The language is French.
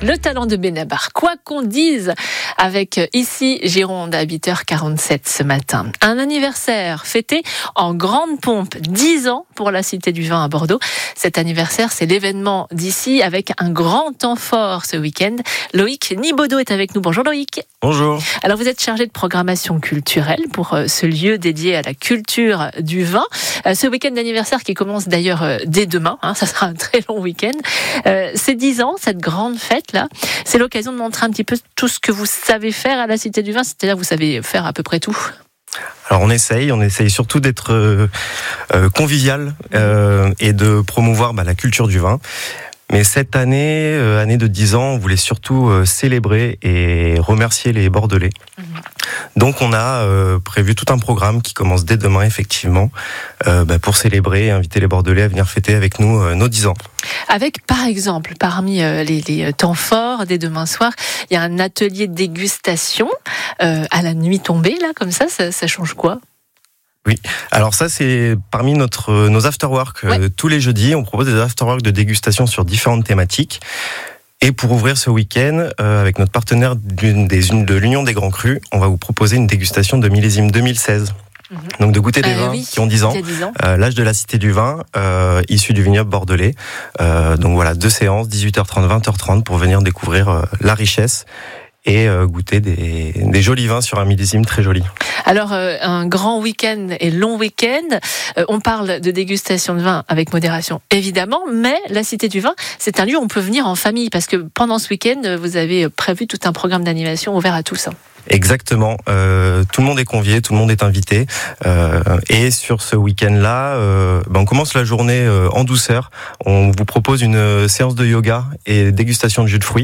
le talent de Benabar. Quoi qu'on dise avec ici Gironde à 8h47 ce matin. Un anniversaire fêté en grande pompe, 10 ans pour la Cité du Vin à Bordeaux. Cet anniversaire, c'est l'événement d'ici avec un grand temps fort ce week-end. Loïc Nibaudot est avec nous. Bonjour Loïc. Bonjour. Alors vous êtes chargé de programmation culturelle pour ce lieu dédié à la culture du vin. Ce week-end d'anniversaire qui commence d'ailleurs dès demain, ça sera un très long week-end. Ces 10 ans, cette grande fête-là, c'est l'occasion de montrer un petit peu tout ce que vous savez faire à la Cité du Vin, c'est-à-dire vous savez faire à peu près tout. Alors on essaye surtout d'être convivial et de promouvoir la culture du vin. Mais cette année, année de 10 ans, on voulait surtout célébrer et remercier les Bordelais. Donc on a prévu tout un programme qui commence dès demain, effectivement, pour célébrer et inviter les Bordelais à venir fêter avec nous nos 10 ans. Avec, par exemple, parmi les temps forts dès demain soir, il y a un atelier de dégustation à la nuit tombée, là, comme ça change quoi ? Oui, alors ça c'est parmi nos afterwork. Ouais. Tous les jeudis, on propose des afterwork de dégustation sur différentes thématiques. Et pour ouvrir ce week-end, avec notre partenaire de l'Union des Grands Crus, on va vous proposer une dégustation de millésime 2016. Donc de goûter des vins qui ont 10 ans, l'âge de la Cité du Vin, issu du vignoble bordelais. Donc voilà, 2 séances, 18h30, 20h30 pour venir découvrir la richesse et goûter des jolis vins sur un millésime très joli. Alors, un grand week-end et long week-end, on parle de dégustation de vin avec modération, évidemment, mais la Cité du Vin, c'est un lieu où on peut venir en famille, parce que pendant ce week-end, vous avez prévu tout un programme d'animation ouvert à tous. Exactement, tout le monde est convié, tout le monde est invité, et sur ce week-end-là, on commence la journée en douceur. On vous propose une séance de yoga et dégustation de jus de fruits.